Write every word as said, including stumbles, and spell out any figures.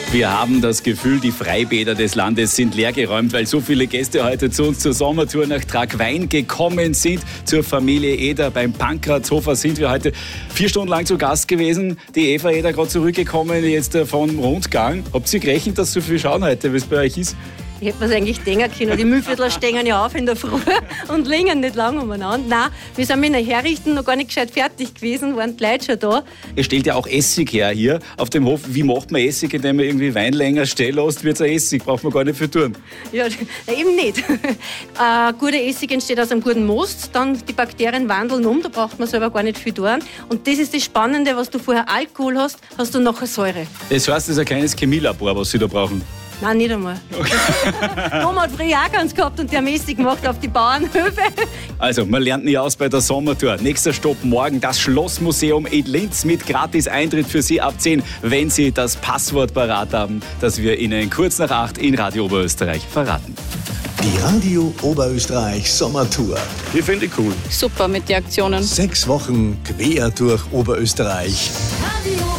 Wir haben das Gefühl, die Freibäder des Landes sind leergeräumt, weil so viele Gäste heute zu uns zur Sommertour nach Tragwein gekommen sind. Zur Familie Eder beim Pankrazhofer sind wir heute vier Stunden lang zu Gast gewesen. Die Eva Eder gerade zurückgekommen, jetzt vom Rundgang. Habt ihr gerechnet, dass so viel schauen heute, wie es bei euch ist? Ich hätte mir das eigentlich denken können. Die Müllviertler stehen ja auf in der Früh und liegen nicht lang umeinander. Nein, wir sind mit den Herrichten noch gar nicht gescheit fertig gewesen, waren die Leute schon da. Ihr stellt ja auch Essig her hier auf dem Hof. Wie macht man Essig, indem man irgendwie Wein länger stehen lässt, wird es ein Essig. Braucht man gar nicht viel tun. Ja, eben nicht. Ein guter Essig entsteht aus einem guten Most, dann die Bakterien wandeln um, da braucht man selber gar nicht viel tun. Und das ist das Spannende, was du vorher Alkohol hast, hast du nachher Säure. Das heißt, das ist ein kleines Chemielabor, was Sie da brauchen. Nein, nicht einmal. Okay. Tom hat früher auch ganz gehabt und der mäßig gemacht auf die Bauernhöfe. Also, man lernt nie aus bei der Sommertour. Nächster Stopp morgen das Schlossmuseum in Linz mit Gratis-Eintritt für Sie ab zehn, wenn Sie das Passwort parat haben, das wir Ihnen kurz nach acht in Radio Oberösterreich verraten. Die Radio Oberösterreich Sommertour. Die finde ich cool. Super mit den Aktionen. Sechs Wochen quer durch Oberösterreich. Radio